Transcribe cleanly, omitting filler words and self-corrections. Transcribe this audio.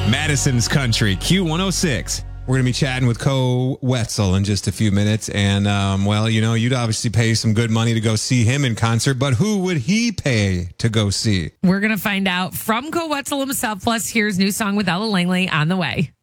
Madison's Country, Q106. We're going to be chatting with Koe Wetzel in just a few minutes. And, you'd obviously pay some good money to go see him in concert, but who would he pay to go see? We're going to find out from Koe Wetzel himself. Plus, here's new song with Ella Langley on the way.